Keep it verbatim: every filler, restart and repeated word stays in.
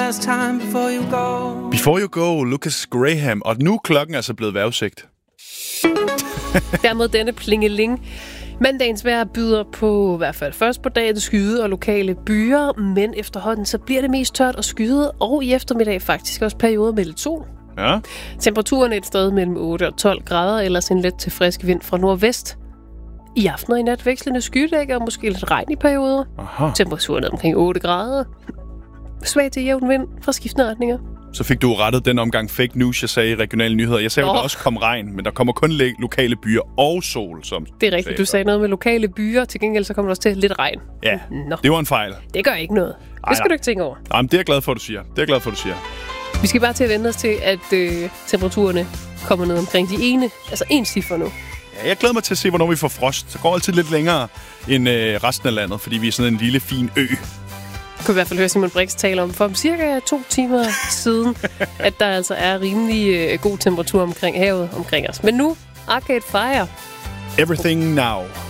last time before you go. Before you go, Lucas Graham. Og nu er klokken altså blevet vejrudsigt. Dermed denne plingeling. Mandagens vejr byder på, i hvert fald først på dagen, skyde og lokale byer, men efterhånden så bliver det mest tørt og skyde, og i eftermiddag faktisk også perioder med lidt sol. Ja. Temperaturen er et sted mellem otte og tolv grader, ellers en let til frisk vind fra nordvest. I aften og i nat vekslende skydæk og måske lidt regn i perioder. Aha. Temperaturen er omkring otte grader. Svag til jævn vind fra skiftende retninger. Så fik du rettet den omgang fake news, jeg sagde i regionale nyheder. Jeg sagde, at der også kom regn, men der kommer kun lokale byer og sol. Som det er rigtigt, sagde du sagde noget med lokale byer. Til gengæld så kommer der også til lidt regn. Ja, Nå. Det var en fejl. Det gør ikke noget. Ej, det skal nej. du ikke tænke over. Nej, men det er jeg glad for, at du siger. Det er jeg glad for, at du siger. Vi skal bare til at vende os til, at øh, temperaturerne kommer ned omkring de ene, altså en cifre nu. Ja, jeg glæder mig til at se, hvornår vi får frost. Det går altid lidt længere end øh, resten af landet, fordi vi er sådan en lille, fin ø. Du kan i hvert fald høre Simon Brix tale om for om cirka to timer siden, at der altså er rimelig øh, god temperatur omkring havet omkring os. Men nu, Arcade Fire. Everything Now.